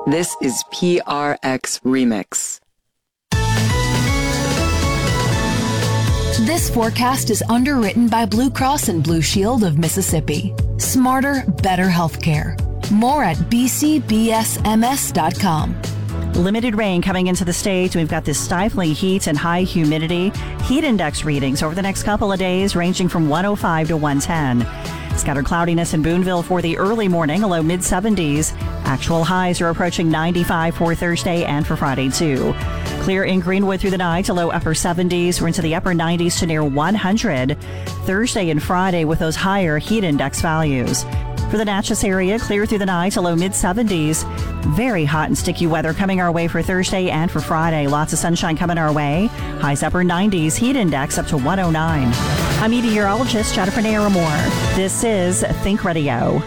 This is PRX Remix. This forecast is underwritten by Blue Cross and Blue Shield of Mississippi. Smarter, better healthcare. More at bcbsms.com. Limited rain coming into the state. We've got this stifling heat and high humidity. Heat index readings over the next couple of days ranging from 105 to 110. Scattered cloudiness in Boonville for the early morning, a low mid-70s. Actual highs are approaching 95 for Thursday and for Friday, too. Clear in Greenwood through the night, a low upper 70s. We're into the upper 90s to near 100. Thursday and Friday with those higher heat index values. For the Natchez area, clear through the night, a low mid-70s. Very hot and sticky weather coming our way for Thursday and for Friday. Lots of sunshine coming our way. Highs upper 90s, heat index up to 109. I'm meteorologist Jennifer Naramore. This is Think Radio.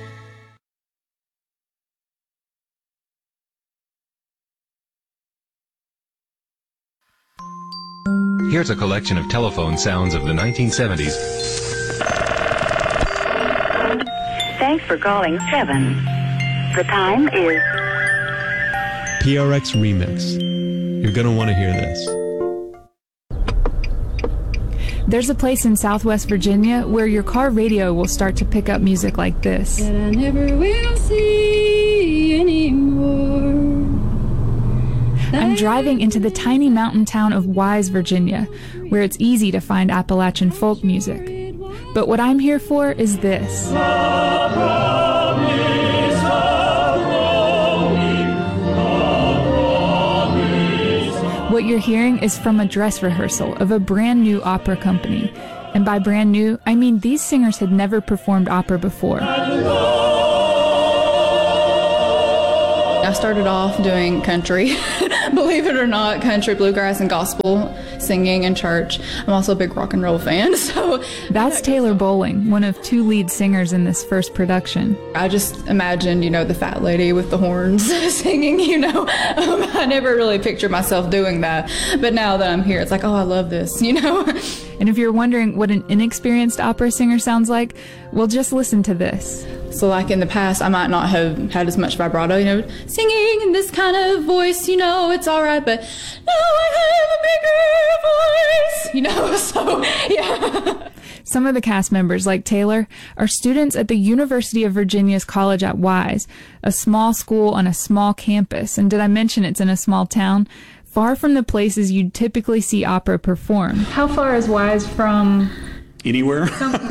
Here's a collection of telephone sounds of the 1970s. Thanks for calling 7. The time is... PRX Remix. You're going to want to hear this. There's a place in Southwest Virginia where your car radio will start to pick up music like this. That I never will see anymore. I'm driving into the tiny mountain town of Wise, Virginia, where it's easy to find Appalachian folk music. But what I'm here for is this. What you're hearing is from a dress rehearsal of a brand new opera company. And by brand new, I mean these singers had never performed opera before. I started off doing country, believe it or not, country, bluegrass, and gospel singing in church. I'm also a big rock and roll fan, so... That's Taylor Bowling, one of two lead singers in this first production. I just imagined, the fat lady with the horns singing, I never really pictured myself doing that. But now that I'm here, it's like, oh, I love this, And if you're wondering what an inexperienced opera singer sounds like, well, just listen to this. So like in the past, I might not have had as much vibrato, singing in this kind of voice, it's all right, but now I have a bigger voice, so yeah. Some of the cast members, like Taylor, are students at the University of Virginia's College at Wise, a small school on a small campus. And did I mention it's in a small town? Far from the places you'd typically see opera performed. How far is Wise from... Anywhere?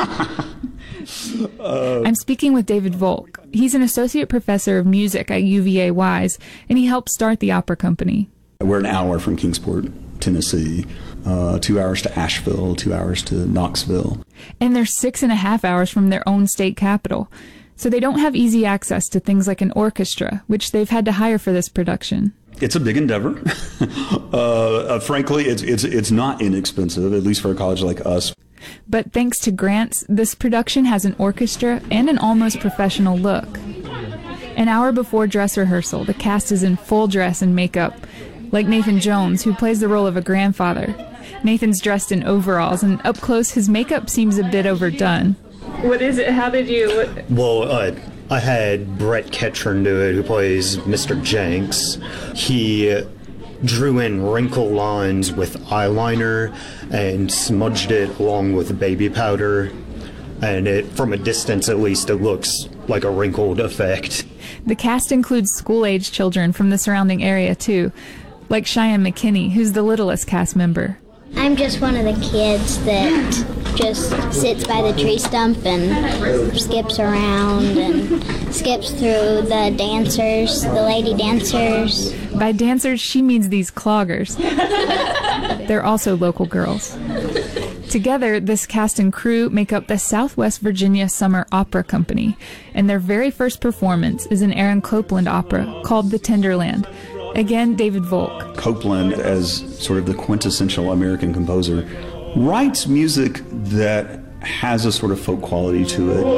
I'm speaking with David Volk. He's an associate professor of music at UVA Wise, and he helped start the opera company. We're an hour from Kingsport, Tennessee, 2 hours to Asheville, 2 hours to Knoxville. And they're 6.5 hours from their own state capital. So they don't have easy access to things like an orchestra, which they've had to hire for this production. It's a big endeavor. Frankly, it's not inexpensive, at least for a college like us. But thanks to grants, this production has an orchestra and an almost professional look. An hour before dress rehearsal, the cast is in full dress and makeup, like Nathan Jones, who plays the role of a grandfather. Nathan's dressed in overalls, and up close, his makeup seems a bit overdone. What is it? How did you... Well, I had Brett Ketchern do it, who plays Mr. Jenks. He drew in wrinkle lines with eyeliner and smudged it along with baby powder. And from a distance at least, it looks like a wrinkled effect. The cast includes school-age children from the surrounding area, too, like Cheyenne McKinney, who's the littlest cast member. I'm just one of the kids that just sits by the tree stump and skips around and skips through the dancers, the lady dancers. By dancers, she means these cloggers. They're also local girls. Together, this cast and crew make up the Southwest Virginia Summer Opera Company, and their very first performance is an Aaron Copland opera called The Tenderland. Again, David Volk. Copland, as sort of the quintessential American composer, writes music that has a sort of folk quality to it.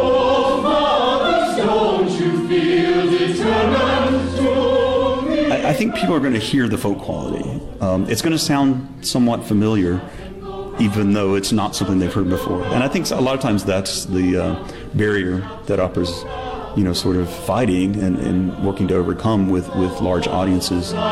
I think people are going to hear the folk quality. It's going to sound somewhat familiar, even though it's not something they've heard before. And I think a lot of times that's the barrier that operas, sort of fighting and working to overcome with large audiences.